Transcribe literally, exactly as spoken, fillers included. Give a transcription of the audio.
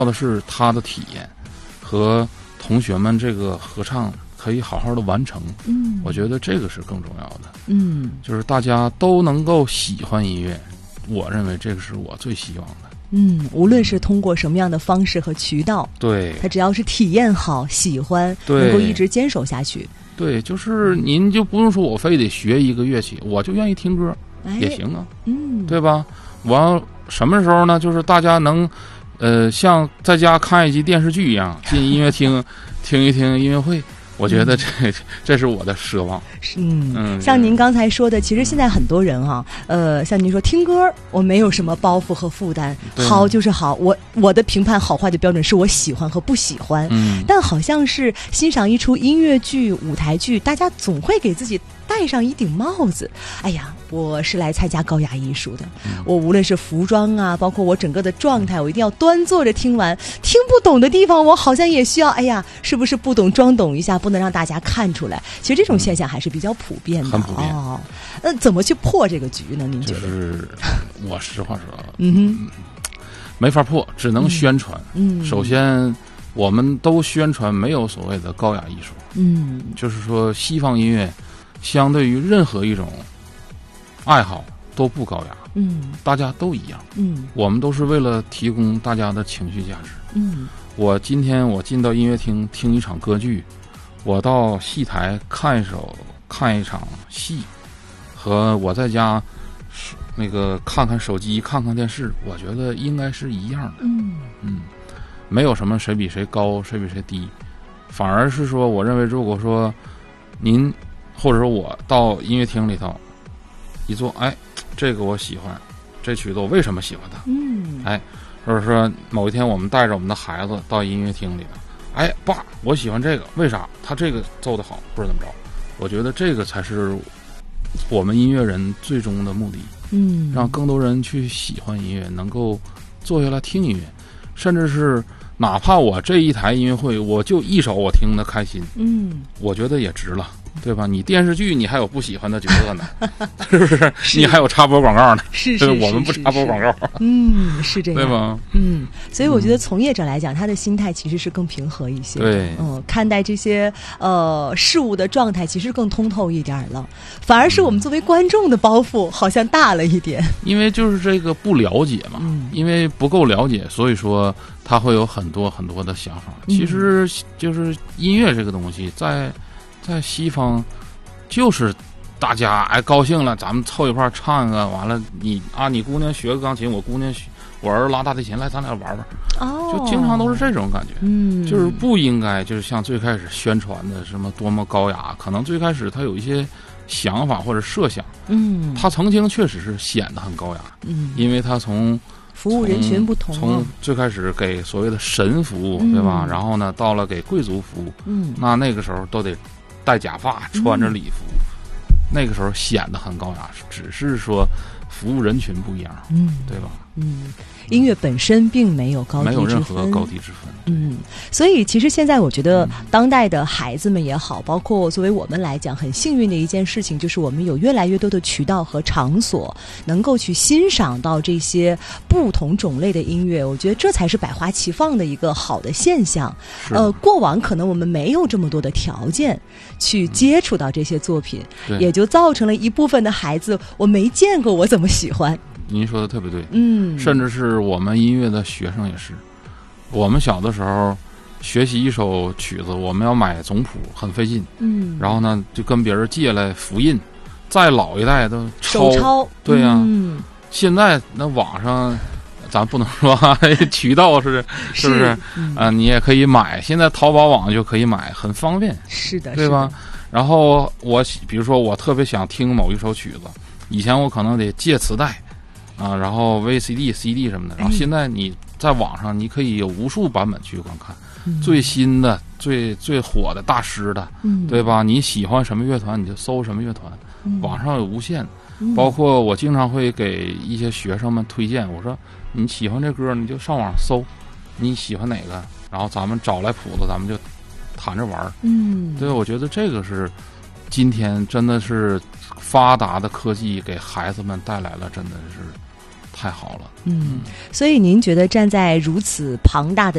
的是他的体验和同学们这个合唱可以好好的完成。嗯，我觉得这个是更重要的。嗯，就是大家都能够喜欢音乐，我认为这个是我最希望的。 嗯，无论是通过什么样的方式和渠道， 对， 他只要是体验好、喜欢，能够一直坚守下去。 对，就是您就不用说我非得学一个乐器，我就愿意听歌、哎、也行啊，嗯，对吧？我什么时候呢？就是大家能，呃，像在家看一集电视剧一样，进音乐厅听一听音乐会。我觉得这、嗯、这是我的奢望。 嗯嗯，像您刚才说的，其实现在很多人啊，呃，像您说听歌，我没有什么包袱和负担，好就是好。我我的评判好坏的标准是我喜欢和不喜欢。嗯，但好像是欣赏一出音乐剧、舞台剧，大家总会给自己戴上一顶帽子。哎呀，我是来参加高雅艺术的，嗯、我无论是服装啊，包括我整个的状态，我一定要端坐着听完。听不懂的地方，我好像也需要，哎呀，是不是不懂装懂一下，不能让大家看出来。其实这种现象还是比较普遍的， 很普遍。 哦，那怎么去破这个局呢？您觉得？ 就是我实话说，嗯哼，没法破，只能宣传。嗯，首先我们都宣传没有所谓的高雅艺术。嗯，就是说西方音乐相对于任何一种爱好都不高雅。嗯，大家都一样。嗯，我们都是为了提供大家的情绪价值。嗯，我今天我进到音乐厅听一场歌剧，我到戏台看一首看一场戏，和我在家那个看看手机看看电视，我觉得应该是一样的。嗯嗯，没有什么谁比谁高谁比谁低，反而是说我认为如果说您或者说我到音乐厅里头一坐，哎，这个我喜欢，这曲子我为什么喜欢它？嗯，哎，或者说某一天我们带着我们的孩子到音乐厅里头，哎，爸，我喜欢这个，为啥？他这个奏得好，不是怎么着？我觉得这个才是我们音乐人最终的目的。嗯，让更多人去喜欢音乐，能够坐下来听音乐，甚至是哪怕我这一台音乐会，我就一首我听得开心，嗯，我觉得也值了。对吧？你电视剧你还有不喜欢的角色呢，是不是？是你还有插播广告呢， 是是是是， 我们不插播广告， 嗯，是这样， 对吧？ 嗯，所以我觉得从业者来讲，他的心态其实是更平和一些， 对， 嗯，看待这些呃事物的状态其实更通透一点了，反而是我们作为观众的包袱好像大了一点， 因为就是这个不了解嘛，嗯、因为不够了解，所以说他会有很多很多的想法。嗯、其实就是音乐这个东西在。在西方，就是大家哎高兴了，咱们凑一块唱个，完了你啊，你姑娘学个钢琴，我姑娘学，我儿子拉大提琴，来咱俩玩玩。哦，就经常都是这种感觉。嗯，就是不应该就是像最开始宣传的什么多么高雅，可能最开始他有一些想法或者设想。嗯，他曾经确实是显得很高雅。嗯，因为他从服务人群不同、啊， 从最开始给所谓的神服务，嗯、对吧？然后呢，到了给贵族服务。嗯，那那个时候都得戴假发，穿着礼服，嗯、那个时候显得很高雅，只是说服务人群不一样，嗯，对吧？ 嗯，音乐本身并没有高低之分， 没有任何高低之分。 嗯，所以其实现在我觉得当代的孩子们也好，包括作为我们来讲，很幸运的一件事情就是我们有越来越多的渠道和场所能够去欣赏到这些不同种类的音乐，我觉得这才是百花齐放的一个好的现象。呃，过往可能我们没有这么多的条件去接触到这些作品，嗯、也就造成了一部分的孩子我没见过，我怎么喜欢？ 您说的特别对，嗯，甚至是我们音乐的学生也是。我们小的时候学习一首曲子，我们要买总谱，很费劲，嗯，然后呢就跟别人借来复印，再老一代都抄， 手抄， 对呀、啊嗯。现在那网上，咱不能说渠道是是不是啊、嗯呃？你也可以买，现在淘宝网就可以买，很方便， 是的， 对吧？然后我比如说我特别想听某一首曲子，以前我可能得借磁带。啊，然后 V C D、C D 什么的，然后现在你在网上你可以有无数版本去观看，嗯、最新的、最最火的大师的，嗯、对吧？你喜欢什么乐团你就搜什么乐团，嗯、网上有无限。嗯、包括我经常会给一些学生们推荐，我说你喜欢这歌你就上网搜，你喜欢哪个，然后咱们找来谱子，咱们就弹着玩。嗯，对，我觉得这个是今天真的是发达的科技给孩子们带来了，真的是。太好了， 嗯，所以您觉得站在如此庞大的